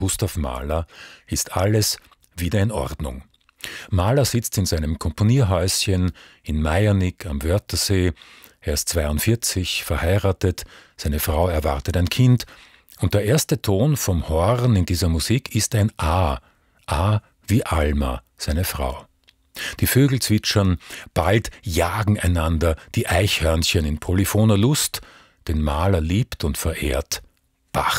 Gustav Mahler, ist alles wieder in Ordnung. Mahler sitzt in seinem Komponierhäuschen in Meijernick am Wörthersee. Er ist 42, verheiratet, seine Frau erwartet ein Kind und der erste Ton vom Horn in dieser Musik ist ein A. A wie Alma, seine Frau. Die Vögel zwitschern, bald jagen einander die Eichhörnchen in polyphoner Lust, den Mahler liebt und verehrt Bach.